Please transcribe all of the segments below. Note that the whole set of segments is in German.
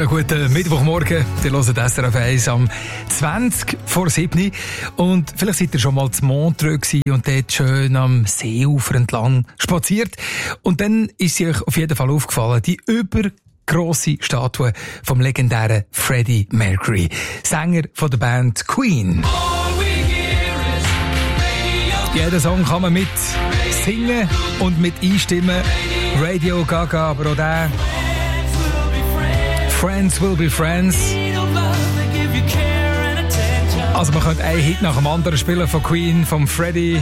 wunderschönen guten Mittwochmorgen. Ihr hört SRF 1 am 20 vor 7. Und vielleicht seid ihr schon mal zu Montreux gewesen und dort schön am Seeufer entlang spaziert. Und dann ist sie euch auf jeden Fall aufgefallen, die übergrosse Statue vom legendären Freddie Mercury, Sänger von der Band Queen. Jeden Song kann man mit singen und mit einstimmen. Radio Gaga, aber auch der Friends will be friends. Also man könnte einen Hit nach dem anderen spielen von Queen, von Freddie.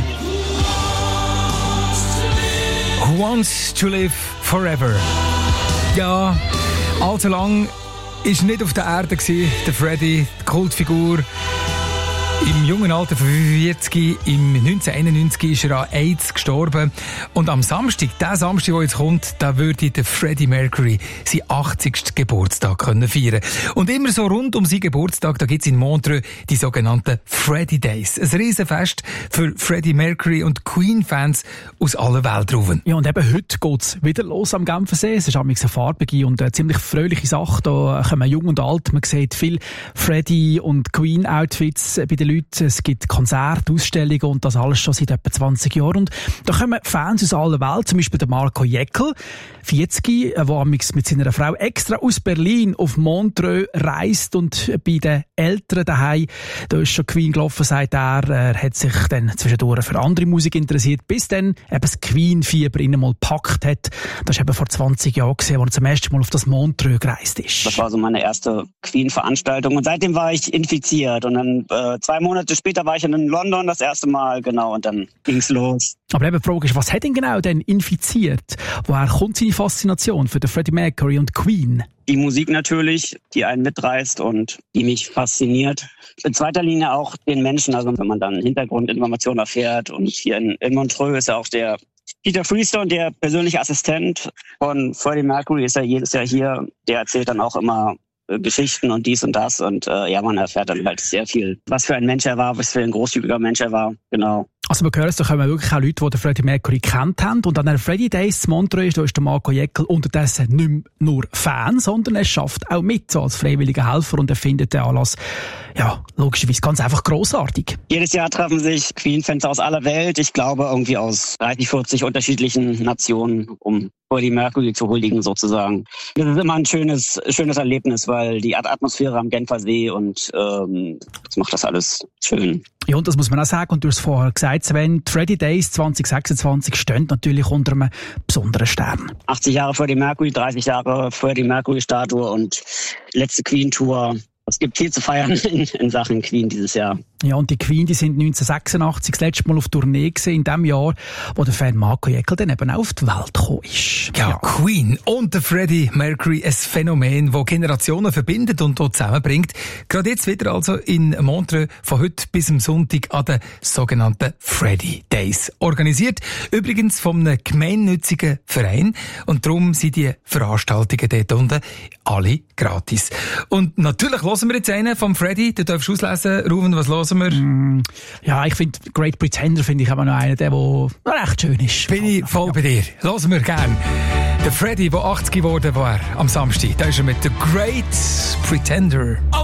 Who wants to live forever? Ja, allzu lang ist nicht auf der Erde gewesen, der Freddie, die Kultfigur. Im jungen Alter von 45, im 1991 ist er an AIDS gestorben. Und am Samstag, der Samstag, der jetzt kommt, da würde der Freddie Mercury seinen 80. Geburtstag feiern können. Und immer so rund um seinen Geburtstag, da gibt es in Montreux die sogenannten Freddie Days. Ein Riesenfest für Freddie Mercury und Queen-Fans aus aller Welt rufen. Ja, und eben heute geht es wieder los am Genfersee. Es ist eine farbige und ziemlich fröhliche Sache. Da kommen jung und alt. Man sieht viel Freddie und Queen-Outfits bei den Leuten. Es gibt Konzerte, Ausstellungen und das alles schon seit etwa 20 Jahren. Und da kommen Fans aus aller Welt, zum Beispiel der Marco Jäckel, 40, der mit seiner Frau extra aus Berlin auf Montreux reist und bei den Eltern daheim, da ist schon Queen gelaufen, sagt er. Er hat sich dann zwischendurch für andere Musik interessiert, bis dann eben das Queen-Fieber ihn mal gepackt hat. Das war eben vor 20 Jahren, als er zum ersten Mal auf das Montreux gereist ist. Das war so meine erste Queen-Veranstaltung und seitdem war ich infiziert und dann 2 Monate später war ich in London das erste Mal, genau, und dann ging's los. Aber eben die Frage ist, was hat ihn genau denn infiziert? Woher kommt seine Faszination für den Freddie Mercury und Queen? Die Musik natürlich, die einen mitreißt und die mich fasziniert. In zweiter Linie auch den Menschen, also wenn man dann Hintergrundinformationen erfährt. Und hier in Montreux ist ja auch der Peter Freestone, der persönliche Assistent von Freddie Mercury, ist ja jedes Jahr hier. Der erzählt dann auch immer Geschichten und dies und das und man erfährt dann halt sehr viel, was für ein Mensch er war, was für ein großzügiger Mensch er war, genau. Also man hört es, da kommen wirklich auch Leute, die den Freddie Mercury kennt haben und an den Freddie Days in Montreux, da ist der Marco Jäckel unterdessen nicht mehr nur Fan, sondern er schafft auch mit, so als freiwilliger Helfer und er findet den Anlass, ja, logischerweise ganz einfach grossartig. Jedes Jahr treffen sich Queen-Fans aus aller Welt, ich glaube irgendwie aus 30, 40 unterschiedlichen Nationen, um Freddie Mercury zu huldigen sozusagen. Das ist immer ein schönes Erlebnis, weil die Atmosphäre am Genfersee und das macht das alles schön. Ja, und das muss man auch sagen, und du hast es vorher gesagt, Sven, die Freddie Days 2026 stehen natürlich unter einem besonderen Stern. 80 Jahre Freddie Mercury, 30 Jahre Freddie Mercury-Statue und letzte Queen-Tour. Es gibt viel zu feiern in Sachen Queen dieses Jahr. Ja, und die Queen, die sind 1986 das letzte Mal auf Tournee gewesen, in dem Jahr, wo der Fan Marco Jäckel dann eben auch auf die Welt gekommen ist. Ja, Queen und der Freddie Mercury, ein Phänomen, das Generationen verbindet und zusammenbringt. Gerade jetzt wieder also in Montreux von heute bis am Sonntag an den sogenannten Freddie Days. Organisiert übrigens von einem gemeinnützigen Verein und darum sind die Veranstaltungen dort unten alle gratis. Und natürlich hören wir jetzt einen vom Freddie, du darfst auslesen, Ruven, was hören wir? Ja, ich finde Great Pretender finde ich aber noch einen, der recht schön ist. Bin ich voll bei dir. Hören wir gern. Der Freddie, der 80 geworden war am Samstag, da ist er mit The Great Pretender.